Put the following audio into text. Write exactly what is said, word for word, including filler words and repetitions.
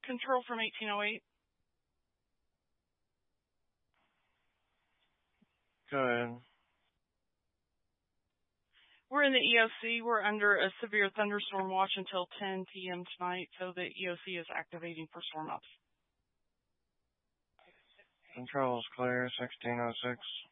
Control from eighteen oh eight. Go ahead. We're in the E O C. We're under a severe thunderstorm watch until ten p.m. tonight, so the E O C is activating for storm ups. Control's clear, sixteen oh six.